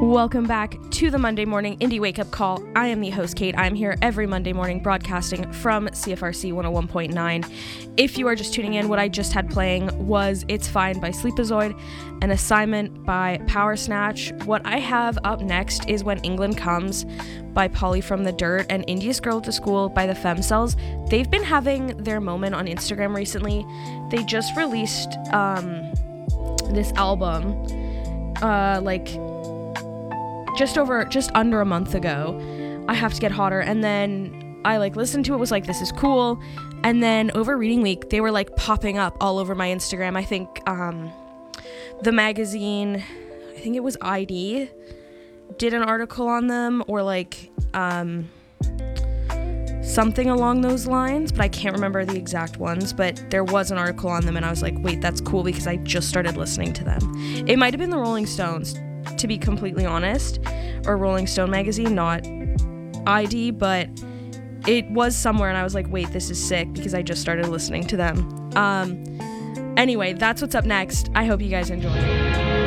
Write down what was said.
Welcome back to the Monday Morning Indie Wake Up Call. I am the host, Kate. I'm here every Monday morning broadcasting from CFRC 101.9. If you are just tuning in, what I just had playing was It's Fine by Sleepazoid, an assignment by Power Snatch. What I have up next is When England Comes by Polly from the Dirt and India's Girl to School by the Femcells. They've been having their moment on Instagram recently. They just released this album just under a month ago. I Have to Get Hotter, and then I listened to it, was like, this is cool. And then over reading week they were popping up all over my Instagram. I think the magazine, I think it was ID, did an article on them, or something along those lines, but I can't remember the exact ones. But there was an article on them, and I was like, wait, that's cool, because I just started listening to them. It might have been the Rolling Stones, to be completely honest, or Rolling Stone magazine, not ID, but it was somewhere, and I was like, wait, this is sick, because I just started listening to them. Anyway, that's what's up next. I hope you guys enjoy.